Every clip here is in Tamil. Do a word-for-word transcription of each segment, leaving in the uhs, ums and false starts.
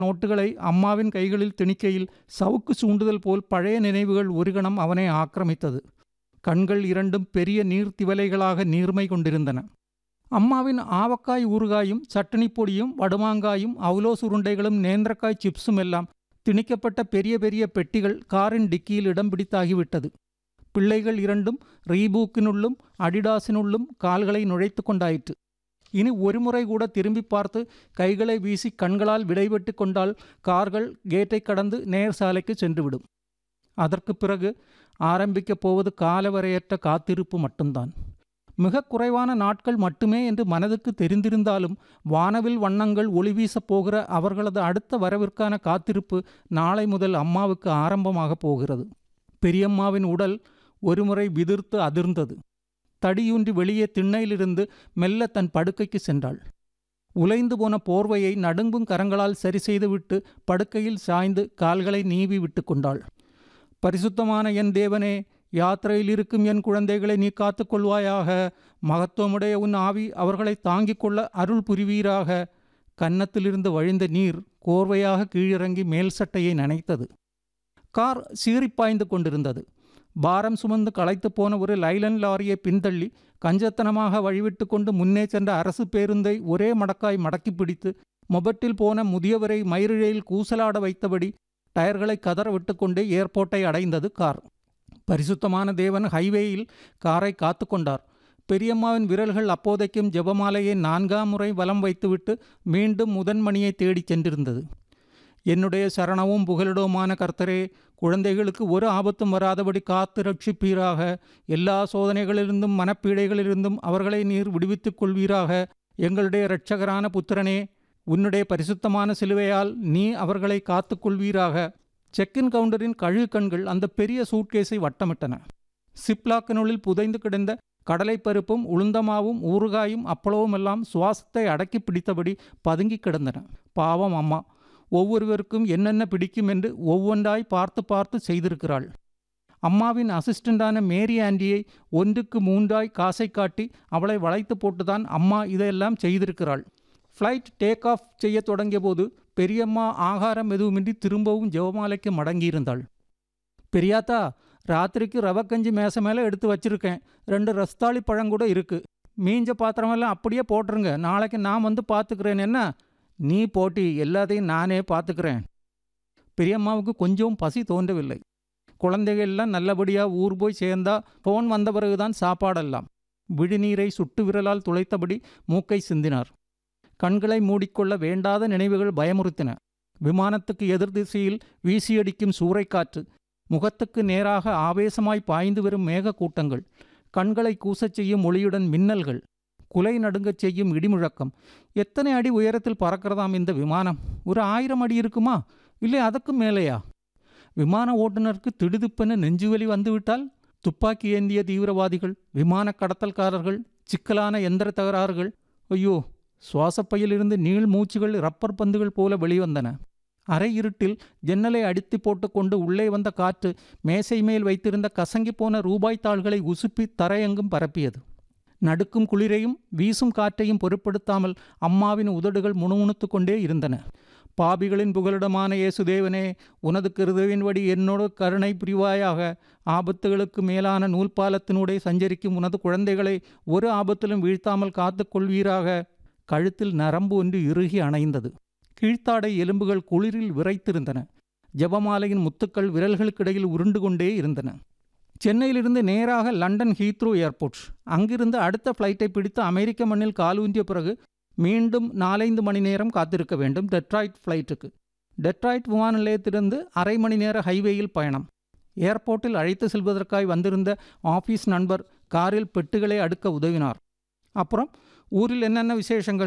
நோட்டுகளை அம்மாவின் கைகளில் திணிக்கையில் சவுக்கு சூண்டுதல் போல் பழைய நினைவுகள் ஒரு கணம் அவனை ஆக்கிரமித்தது. கண்கள் இரண்டும் பெரிய நீர்த்திவலைகளாக நீர்மை கொண்டிருந்தன. அம்மாவின் ஆவக்காய் ஊறுகாயும் சட்டனி பொடியும் வடுமாங்காயும் அவுலோ சுருண்டைகளும் நேந்திரக்காய் சிப்ஸும் எல்லாம் திணிக்கப்பட்ட பெரிய பெரிய பெட்டிகள் காரின் டிக்கியில் இடம் பிடித்தாகிவிட்டது. பிள்ளைகள் இரண்டும் ரீபூக்கினுள்ளும் அடிடாஸினுள்ளும் கால்களை நுழைத்து கொண்டாயிற்று. இனி ஒருமுறை கூட திரும்பி பார்த்து கைகளை வீசி கண்களால் விடைபெட்டு கொண்டால் கார்கள் கேட்டை கடந்து நேர் சாலைக்கு சென்றுவிடும். அதற்கு பிறகு ஆரம்பிக்கப் போவது காலவரையற்ற காத்திருப்பு மட்டும்தான். மிக குறைவான நாட்கள் மட்டுமே என்று மனதுக்கு தெரிந்திருந்தாலும் வானவில் வண்ணங்கள் ஒளி வீசப் போகிற அவர்களது அடுத்த வரவிற்கான காத்திருப்பு நாளை முதல் அம்மாவுக்கு ஆரம்பமாக போகிறது. பெரியம்மாவின் உடல் ஒருமுறை விதிர்த்து அதிர்ந்தது. தடியூன்றி வெளியே திண்ணையிலிருந்து மெல்ல தன் படுக்கைக்கு சென்றாள். உலைந்து போன போர்வையை நடுங்கும் கரங்களால் சரி செய்துவிட்டு படுக்கையில் சாய்ந்து கால்களை நீவி விட்டு கொண்டாள். பரிசுத்தமான என் தேவனே, யாத்திரையில் இருக்கும் என் குழந்தைகளை நீ காத்து கொள்வாயாக. மகத்துவமுடைய உன் ஆவி அவர்களை தாங்கிக் கொள்ள அருள் புரிவீராக. கன்னத்திலிருந்து வழிந்த நீர் கோர்வையாக கீழிறங்கி மேல் சட்டையை நனைத்தது. கார் சீறிப்பாய்ந்து கொண்டிருந்தது. பாரம் சுமந்து களைத்து போன ஒரு லைலன் லாரியை பின்தள்ளி கஞ்சத்தனமாக வழிவிட்டு கொண்டு முன்னே சென்ற அரசு பேருந்தை ஒரே மடக்காய் மடக்கி பிடித்து மொபட்டில் போன முதியவரை மயிரிழையில் கூசலாட வைத்தபடி டயர்களை கதற விட்டு கொண்டே ஏர்போர்ட்டை அடைந்தது கார். பரிசுத்தமான தேவன் ஹைவேயில் காரை காத்து கொண்டார். பெரியம்மாவின் விரல்கள் அப்போதைக்கும் ஜெபமாலையை நான்காம் முறை வலம் வைத்துவிட்டு மீண்டும் முதன்மணியை தேடிச் சென்றிருந்தது. என்னுடைய சரணவும் புகலிடவுமான கர்த்தரே, குழந்தைகளுக்கு ஒரு ஆபத்தும் வராதபடி காத்து ரட்சிப்பீராக. எல்லா சோதனைகளிலிருந்தும் மனப்பீடைகளிலிருந்தும் அவர்களை நீர் விடுவித்துக் கொள்வீராக. எங்களுடைய இரட்சகரான புத்திரனே, உன்னுடைய பரிசுத்தமான சிலுவையால் நீ அவர்களை காத்து கொள்வீராக. செக்கின் கவுண்டரின் கழுகு கண்கள் அந்த பெரிய சூட்கேஸை வட்டமிட்டன. சிப்லாக்கினுள்ளில் புதைந்து கிடந்த கடலைப்பருப்பும் உளுந்தமாவும் ஊறுகாயும் அப்பளவும் எல்லாம் சுவாசத்தை அடக்கி பிடித்தபடி பதுங்கி கிடந்தன. பாவம் அம்மா, ஒவ்வொருவருக்கும் என்னென்ன பிடிக்கும் என்று ஒவ்வொன்றாய் பார்த்து பார்த்து செய்திருக்கிறாள். அம்மாவின் அசிஸ்டண்டான மேரி ஆண்டியை ஒன்றுக்கு மூன்றாய் காசை காட்டி அவளை வளைத்து போட்டுதான் அம்மா இதையெல்லாம் செய்திருக்கிறாள். ஃப்ளைட் டேக் ஆஃப் செய்ய தொடங்கிய போது பெரியம்மா ஆகாரம் எதுவுமின்றி திரும்பவும் ஜெபமாலைக்கு மடங்கியிருந்தாள். பெரியாத்தா, ராத்திரிக்கு ரவக்கஞ்சி மேசை மேலே எடுத்து வச்சிருக்கேன். ரெண்டு ரஸ்தாளி பழங்கூட இருக்கு. மீஞ்ச பாத்திரமெல்லாம் அப்படியே போட்டுருங்க. நாளைக்கு நான் வந்து பார்த்துக்கிறேன். என்ன நீ போட்டி, எல்லாத்தையும் நானே பார்த்துக்கிறேன். பெரியம்மாவுக்கு கொஞ்சம் பசி தோன்றவில்லை. குழந்தைகள்லாம் நல்லபடியாக ஊர் போய் சேர்ந்தா ஃபோன் வந்த பிறகுதான் சாப்பாடெல்லாம். விழிநீரை சுட்டு விரலால் துளைத்தபடி மூக்கை சிந்தினார். கண்களை மூடிக்கொள்ள வேண்டாத நினைவுகள் பயமுறுத்தின. விமானத்துக்கு எதிர் திசையில் வீசியடிக்கும் சூறைக்காற்று, முகத்துக்கு நேராக ஆவேசமாய் பாய்ந்து வரும் மேக கூட்டங்கள், கண்களை கூசச் செய்யும் ஒளியுடன் மின்னல்கள், குலை நடுங்கச் செய்யும் இடிமுழக்கம். எத்தனை அடி உயரத்தில் பறக்கிறதாம் இந்த விமானம்? ஒரு ஆயிரம் அடி இருக்குமா? இல்லை அதுக்கும் மேலேயா? விமான ஓட்டுநருக்கு திடுதிப்பென நெஞ்சுவலி வந்துவிட்டால் துப்பாக்கி ஏந்திய தீவிரவாதிகள், விமான கடத்தல்காரர்கள், சிக்கலான எந்திர தகராறுகள். ஐயோ! சுவாசப்பையிலிருந்து நீள் மூச்சுகள் ரப்பர் பந்துகள் போல வெளிவந்தன. அரை இருட்டில் ஜன்னலை அடித்து போட்டுக்கொண்டு உள்ளே வந்த காற்று மேசை மேல் வைத்திருந்த கசங்கி போன ரூபாய் தாள்களை உசுப்பி தரையெங்கும் பரப்பியது. நடுக்கும் குளிரையும் வீசும் காற்றையும் பொருட்படுத்தாமல் அம்மாவின் உதடுகள் முணுமுணுத்து கொண்டே இருந்தன. பாபிகளின் புகலிடமான இயேசுதேவனே, உனது கிருபையின்படி என்னோடு கருணை புரிவாயாக. ஆபத்துகளுக்கு மேலான நூல்பாலத்தினூடே சஞ்சரிக்கும் உனது குழந்தைகளை ஒரு ஆபத்திலும் வீழ்த்தாமல் காத்து கொள்வீராக. கழுத்தில் நரம்பு ஒன்று இறுகி அணைந்தது. கீழ்த்தாடை எலும்புகள் குளிரில் விரைத்திருந்தன. ஜெபமாலையின் முத்துக்கள் விரல்களுக்கிடையில் உருண்டு கொண்டே இருந்தன. சென்னையிலிருந்து நேராக லண்டன் ஹீத்ரூ ஏர்போர்ட். அங்கிருந்து அடுத்த ஃப்ளைட்டை பிடித்து அமெரிக்க மண்ணில் காலூன்றிய பிறகு மீண்டும் நாலைந்து மணி நேரம் காத்திருக்க வேண்டும் டெட்ராய்ட் ஃப்ளைட்டுக்கு. டெட்ராய்ட் விமான நிலையத்திலிருந்து அரை மணி நேர ஹைவேயில் பயணம். ஏர்போர்ட்டில் அழைத்து செல்வதற்காய் வந்திருந்த ஆஃபீஸ் நண்பர் காரில் பெட்டுகளை அடுக்க உதவினார். அப்புறம் ஊரில் என்னென்ன விசேஷங்கள்?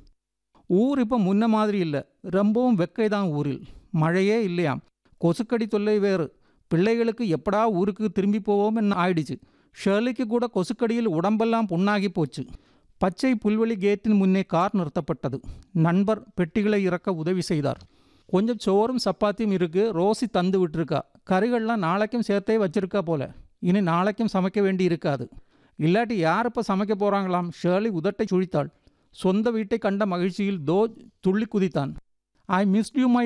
ஊர் இப்போ முன்ன மாதிரி இல்லை. ரொம்பவும் வெக்கை தான் ஊரில். மழையே இல்லையாம். கொசுக்கடி தொல்லை வேறு. பிள்ளைகளுக்கு எப்படா ஊருக்கு திரும்பி போவோம் என்ன ஆயிடுச்சு. ஷெர்லிக்கு கூட கொசுக்கடியில் உடம்பெல்லாம் புண்ணாகி போச்சு. பச்சை புல்வெளி கேட்டின் முன்னே கார் நிறுத்தப்பட்டது. நண்பர் பெட்டிகளை இறக்க உதவி செய்தார். கொஞ்சம் சோறும் சப்பாத்தியும் இருக்கு, ரோசி தந்து விட்டுருக்கா. கறிகள்லாம் நாளைக்கும் சேர்த்தே வச்சிருக்கா போல. இனி நாளைக்கும் சமைக்க வேண்டி இருக்காது. இல்லாட்டி யார் இப்போ சமைக்க போகிறாங்களாம்? ஷேர்லி உதட்டை சுழித்தாள். சொந்த வீட்டை கண்ட மகிழ்ச்சியில் தோ துள்ளி குதித்தான். I missed you my